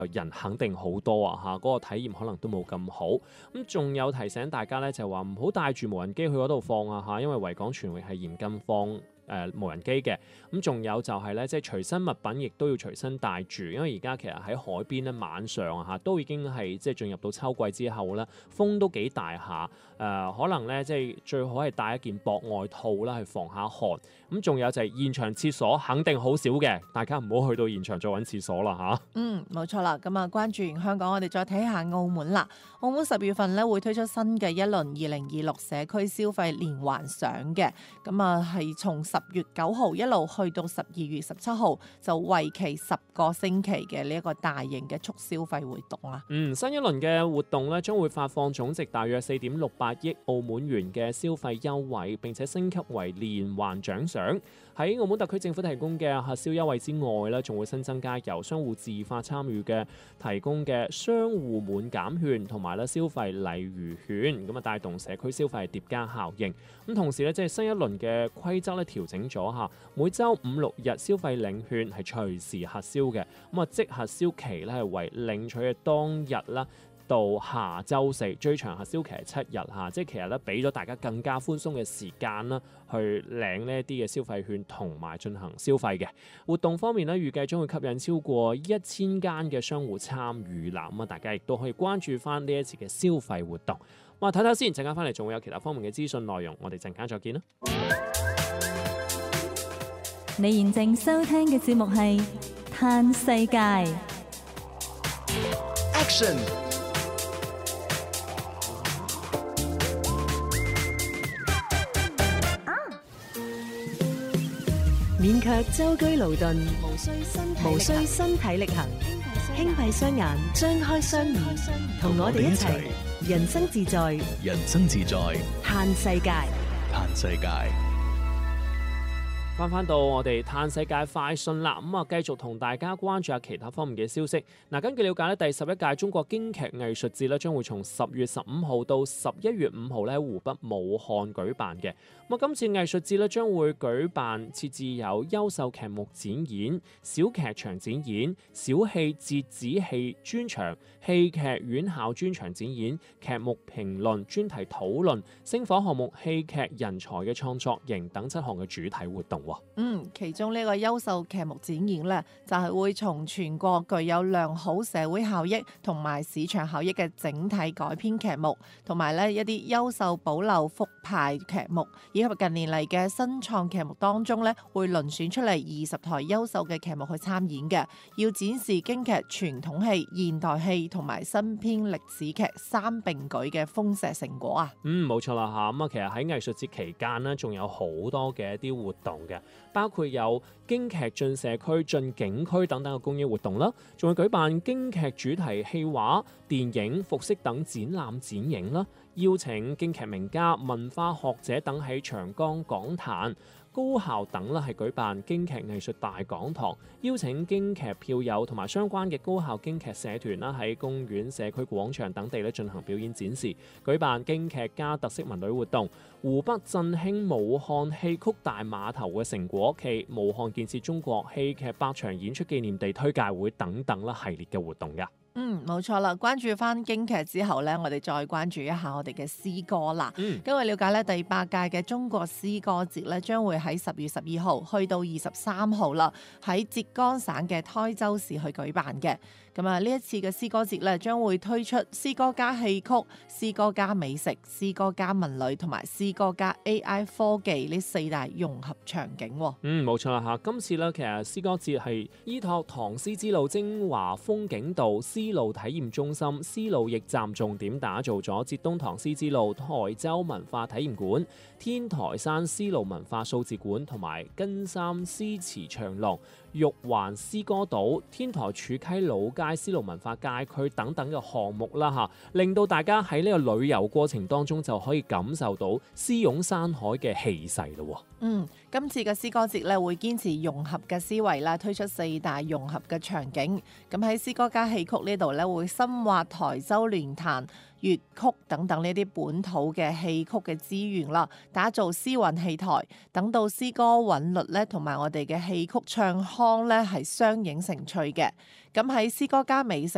人肯定好多啊嚇，嗰個體驗可能都冇咁好。咁仲有提醒大家咧，就話唔好帶住無人機去嗰度放啊嚇，因為維港全域係嚴禁放無人機嘅。咁仲有就係咧，即係隨身物品亦都要隨身帶住，因為而家其實喺海邊咧，晚上啊嚇都已經係即係進入到秋季之後咧，風都幾大下。可能咧即係最好係帶一件薄外套啦，去防下寒。咁仲有就係現場廁所肯定好少嘅，大家唔好去到現場再揾廁所啦嚇。 冇錯啦。咁啊，關注完香港，我哋再睇下澳門啦。澳門10月份咧會推出新嘅一輪2026社區消費連環賞嘅，咁啊係從10月9號一路去到12月17號，就為期10個星期嘅呢一個大型嘅促消費活動啊。 新一輪嘅活動咧將會發放總值大約4.68億澳門元嘅消費優惠，並且升級為連環獎賞。喺澳門特區政府提供嘅核銷優惠之外咧，仲會新增加由商戶自發參與嘅提供嘅商戶滿減券同埋咧消費禮遇券，咁啊帶動社區消費疊加效應。咁同時咧，即係新一輪嘅規則咧調整咗嚇，每週5、6日消費領券係隨時核銷嘅，咁啊即核銷期咧係為領取嘅當日啦，到下週4，最長核銷期係7日嚇，即係其實咧俾咗大家更加寬鬆嘅時間啦，去領呢一啲嘅消費券同埋進行消費嘅活動方面咧，預計將會吸引超過1000間嘅商戶參與啦。咁啊，大家亦都可以關注翻呢一次嘅消費活動。咁啊，睇睇先，陣間翻嚟仲會有其他方面嘅資訊內容，我哋陣間再見啦。 你現正收聽嘅節目係《嘆世界》。 Action！ 勉強舟車勞頓， 無需身體力行， 輕閉雙眼，張開雙耳，同我哋一齊人生自在， 人生自在， 嘆世界。 嘆世界。 翻到我哋嘆世界快訊啦，咁啊繼續同大家關注下其他方面嘅消息。根據了解咧，第11屆中國京劇藝術節咧將會從10月15號到11月5號咧喺湖北武漢舉辦嘅。咁啊，今次藝術節咧將會舉辦設置有優秀劇目展演、小劇場展演、小戲折子戲專場、戲劇院校專場展演、劇目評論、專題討論、星火項目、戲劇人才嘅創作營等7項嘅主題活動。 其中呢個優秀劇目展演呢，就係會從全國具有良好社會效益同埋市場效益嘅整體改編劇目，同埋呢一啲優秀保留復排劇目，以及近年嚟嘅新創劇目當中呢，會遴選出嚟20台優秀嘅劇目去參演嘅，要展示京劇、傳統戲、現代戲同埋新編歷史劇3並舉嘅豐碩成果啊！ 冇錯啦嚇，咁啊其實喺藝術節期間呢，仲有好多嘅一啲活動嘅。包括有京劇進社區、進景區等等嘅公益活動啦，仲會舉辦京劇主題戲畫、電影、服飾等展覽展映啦，邀請京劇名家、文化學者等喺長江講壇。高校等啦係舉辦京劇藝術大講堂，邀請京劇票友同埋相關嘅高校京劇社團啦喺公園、社區廣場等地咧進行表演展示，舉辦京劇加特色文旅活動、湖北振興武漢戲曲大碼頭嘅成果暨武漢建設中國戲劇百場演出紀念地推介會等等啦系列嘅活動㗎。 冇錯啦，關注翻京劇之後呢，我哋再關注一下我哋嘅詩歌啦。根據了解呢，第8屆嘅中國詩歌節呢，將會喺10月12號去到23號啦，喺浙江省嘅台州市去舉辦嘅。咁啊，呢一次嘅詩歌節呢，將會推出詩歌加戲曲、詩歌加美食、詩歌加文旅同埋詩歌加 AI 科技呢4大融合場景。 冇錯啦嚇，今次呢，其實詩歌節係依託唐詩之路精華風景道絲路體驗中心、絲路驛站重點打造咗浙東唐詩之路台州文化體驗館、天台山絲路文化數字館同埋根山詩詞長廊、玉環詩歌島、天台柱溪老街絲路文化街區等等嘅項目啦嚇，令到大家喺呢個旅遊過程當中就可以感受到詩湧山海嘅氣勢咯。 今次嘅詩歌節咧會堅持融合嘅思維啦，推出4大融合嘅場景。咁喺詩歌加戲曲呢度咧，會深挖台州聯彈、粵曲等等呢啲本土嘅戲曲嘅資源啦，打造詩韻戲台，等到詩歌韻律咧同埋我哋嘅戲曲唱腔咧係相映成趣嘅。咁喺詩歌加美食